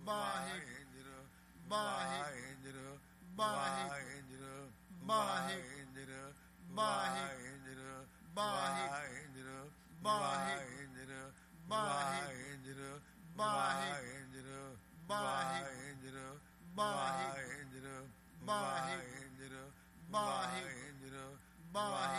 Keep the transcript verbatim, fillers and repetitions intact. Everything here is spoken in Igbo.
Bahindra, Bahindra, Bahindra, Bahindra, Bahindra, Bahindra, Bahindra, Bahindra, Bahindra, Bahindra, Bahindra, Bahindra, Bahindra, Bahindra, Bahindra,